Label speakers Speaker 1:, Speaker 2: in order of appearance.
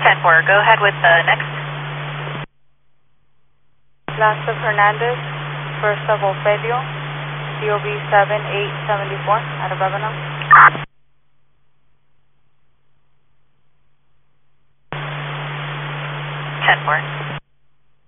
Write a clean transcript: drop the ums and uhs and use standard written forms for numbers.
Speaker 1: 10-4, go ahead with the next.
Speaker 2: Last of Hernandez, first of Ofelio, DOB 7874 out of Avenel.
Speaker 1: 10-4.